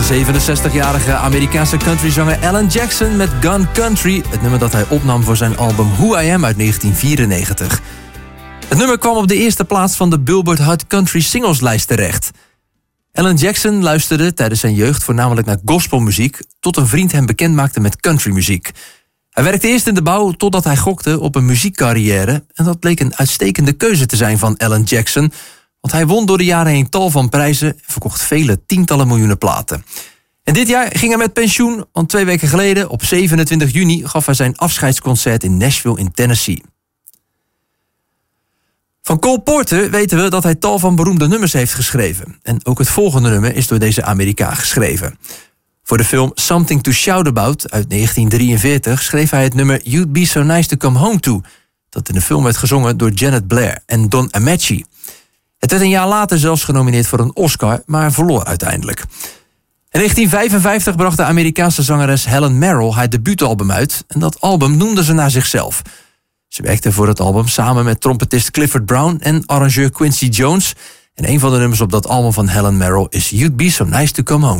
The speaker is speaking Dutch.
67-jarige Amerikaanse countryzanger Alan Jackson met Gun Country, het nummer dat hij opnam voor zijn album Who I Am uit 1994. Het nummer kwam op de eerste plaats van de Billboard Hot Country Singleslijst terecht. Alan Jackson luisterde tijdens zijn jeugd voornamelijk naar gospelmuziek, tot een vriend hem bekend maakte met countrymuziek. Hij werkte eerst in de bouw totdat hij gokte op een muziekcarrière, en dat bleek een uitstekende keuze te zijn van Alan Jackson, want hij won door de jaren heen tal van prijzen en verkocht vele tientallen miljoenen platen. En dit jaar ging hij met pensioen, want 2 weken geleden, op 27 juni, gaf hij zijn afscheidsconcert in Nashville in Tennessee. Van Cole Porter weten we dat hij tal van beroemde nummers heeft geschreven. En ook het volgende nummer is door deze Amerikaan geschreven. Voor de film Something to Shout About uit 1943 schreef hij het nummer You'd Be So Nice to Come Home To, dat in de film werd gezongen door Janet Blair en Don Ameche. Het werd een jaar later zelfs genomineerd voor een Oscar, maar verloor uiteindelijk. In 1955 bracht de Amerikaanse zangeres Helen Merrill haar debuutalbum uit, en dat album noemde ze naar zichzelf. Ze werkte voor het album samen met trompetist Clifford Brown en arrangeur Quincy Jones. En een van de nummers op dat album van Helen Merrill is You'd Be So Nice to Come Home.